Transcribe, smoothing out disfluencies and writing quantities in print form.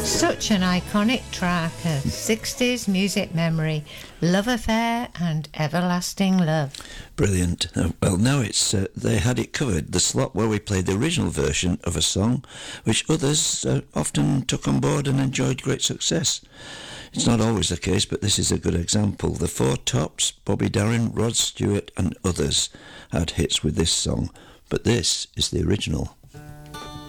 Such an iconic track, a 60s music memory, Love Affair and Everlasting Love. Brilliant. Well, now it's They Had It Covered, the slot where we played the original version of a song which others often took on board and enjoyed great success. It's not always the case, but this is a good example. The Four Tops, Bobby Darin, Rod Stewart and others had hits with this song, but this is the original.